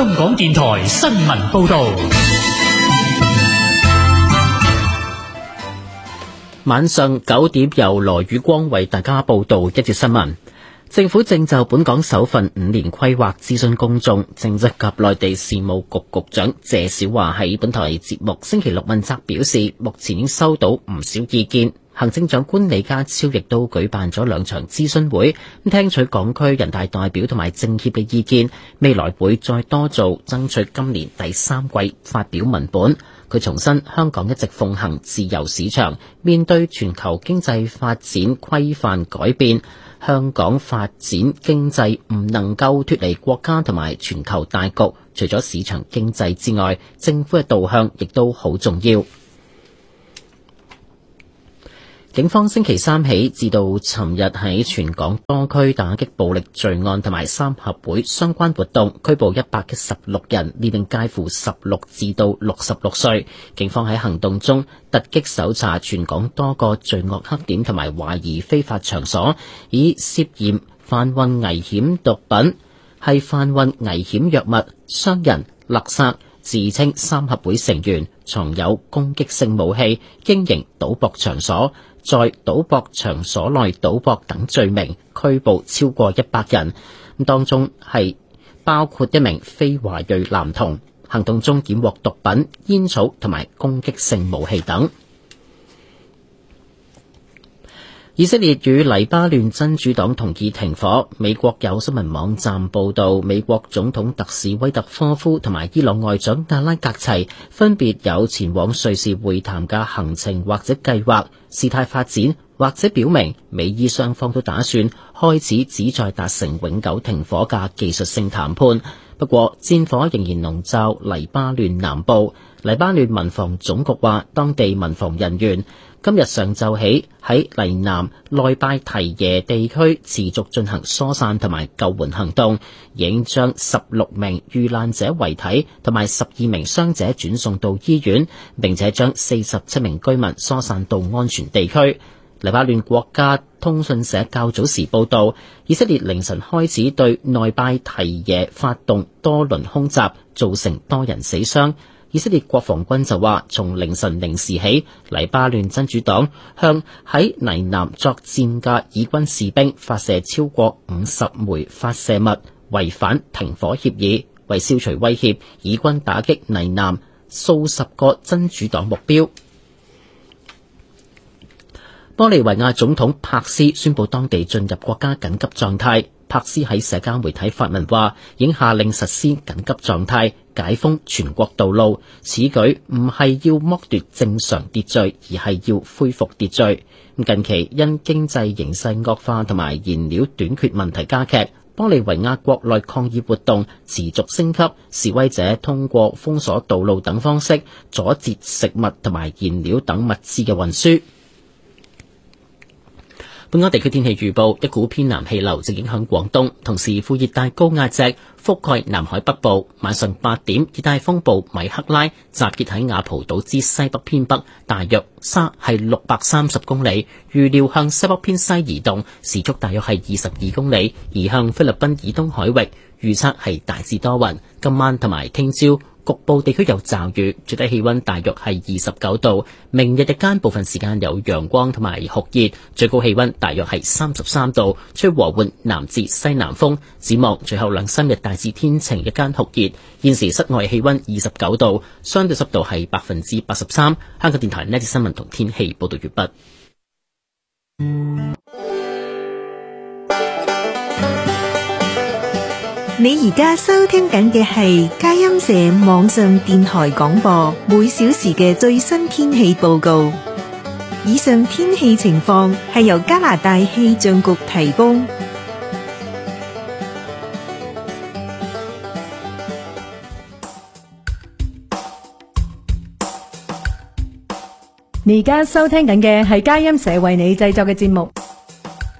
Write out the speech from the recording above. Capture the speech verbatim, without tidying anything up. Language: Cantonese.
香港電台新聞報道。 晚上九點由羅宇光為大家報道一節新聞。政府正就本港首份五年規劃諮詢公眾，政制及內地事務局局長謝小華喺本台節目星期六問責表示，目前已經收到唔少意見。行政長官李家超亦都舉辦咗兩場諮詢會，聽取港區人大代表同埋政協嘅意見，未來會再多做，爭取今年第三季發表文本。佢重申香港一直奉行自由市場，面對全球經濟發展規範改變，香港發展經濟唔能夠脫離國家同埋全球大局，除咗市場經濟之外，政府嘅導向亦都好重要。警方星期三起至到尋日喺全港多區打擊暴力罪案同埋三合會相關活動，拘捕一百一十六人，年齡介乎十六至到六十六歲。警方喺行動中突擊搜查全港多個罪惡黑點同埋懷疑非法場所，以涉嫌販運危險毒品、係販運危險藥物、傷人、勒殺、自稱三合會成員、藏有攻擊性武器、經營賭博場所、在賭博場所內賭博等罪名，拘捕超過一百人，當中係包括一名非華裔男童。行動中檢獲毒品、煙草同埋攻擊性武器等。以色列與黎巴嫩真主黨同意停火。美國有新聞網站報道，美國總統特使威特科夫同埋伊朗外長阿拉格齊分別有前往瑞士會談嘅行程或者計劃。事態發展或者表明，美伊雙方都打算開始旨在達成永久停火嘅技術性談判。不過，戰火仍然籠罩黎巴嫩南部。黎巴嫩民防總局話，當地民防人員今日上晝起喺黎南內拜提耶地區持續進行疏散同埋救援行動，已經將十六名遇難者遺體同埋十二名傷者轉送到醫院，並且將四十七名居民疏散到安全地區。黎巴嫩國家通訊社較早時報道，以色列凌晨開始對內拜提耶發動多輪空襲，造成多人死傷。以色列國防軍就話，從凌晨零時起，黎巴嫩真主黨向喺黎南作戰嘅以軍士兵發射超過五十枚發射物，違反停火協議。為消除威脅，以軍打擊黎南數十個真主黨目標。玻利維亞總統帕斯宣布當地進入國家緊急狀態。帕斯喺社交媒體發文話，已經下令實施緊急狀態，解封全國道路。此舉唔係要剝奪正常秩序，而係要恢復秩序。近期因經濟形勢惡化同埋燃料短缺問題加劇，玻利維亞國內抗議活動持續升級，示威者通過封鎖道路等方式阻截食物同埋燃料等物資嘅運輸。本港地區天氣預報，一股偏南氣流正影響廣東，同時副熱帶高壓脊覆蓋南海北部。晚上八點，熱帶風暴米克拉集結喺雅蒲島之西北偏北，大約沙係六百三十公里，預料向西北偏西移動，時速大約係二十二公里，移向菲律賓以東海域。預測係大致多雲，今晚同埋聽朝局部地區有驟雨，最低氣溫大約係二十九度。明日日間部分時間有陽光同埋酷熱，最高氣溫大約係三十三度，吹和緩南至西南風。展望最後兩三日大致天晴，日間酷熱。現時室外氣溫二十九度，相對濕度係百分之八十三。香港電台呢節新聞同天氣報道完畢。 你而家收聽緊嘅係佳音社網上電台廣播，每小時嘅最新天氣報告。以上天氣情況係由加拿大氣象局提供。 你而家收聽緊嘅係佳音社為你製作嘅節目。